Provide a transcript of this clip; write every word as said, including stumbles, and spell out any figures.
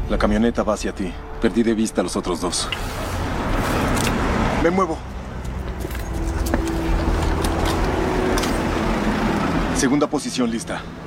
La camioneta va hacia ti. Perdí de vista a los otros dos. Me muevo. Segunda posición lista.